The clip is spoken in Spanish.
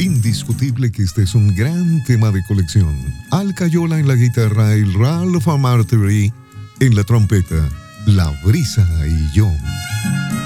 indiscutible que este es un gran tema de colección. Al Cayola en la guitarra y Ralph Amartyri en la trompeta. La brisa y yo.